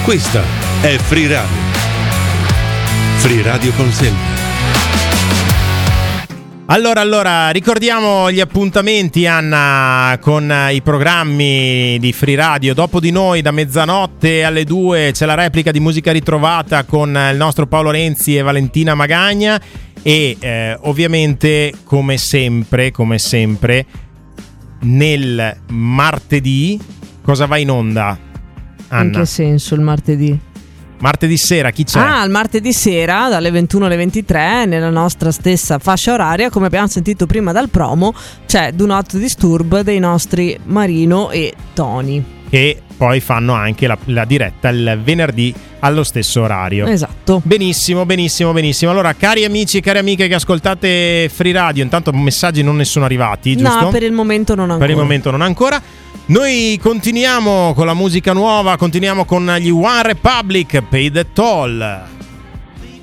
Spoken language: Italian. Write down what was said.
Questa è Free Radio. Free Radio consente. Allora, ricordiamo gli appuntamenti, Anna, con i programmi di Free Radio. Dopo di noi, da mezzanotte alle 2, c'è la replica di Musica Ritrovata con il nostro Paolo Renzi e Valentina Magagna. E ovviamente, come sempre, nel martedì, cosa va in onda, Anna? In che senso il martedì? Martedì sera, chi c'è? Il martedì sera dalle 21 alle 23 nella nostra stessa fascia oraria, come abbiamo sentito prima dal promo, c'è Do Not Disturb dei nostri Marino e Tony, che poi fanno anche la diretta il venerdì allo stesso orario. Esatto. Benissimo. Allora, cari amici e cari amiche che ascoltate Free Radio, intanto messaggi non ne sono arrivati, giusto? No, per il momento non ancora. Noi continuiamo con la musica nuova, continuiamo con gli One Republic, Pay the Toll.